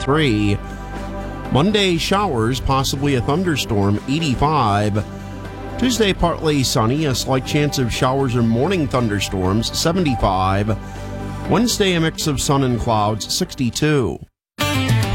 63. Monday, showers, possibly a thunderstorm, 85. Tuesday, partly sunny, a slight chance of showers or morning thunderstorms, 75. Wednesday, a mix of sun and clouds, 62.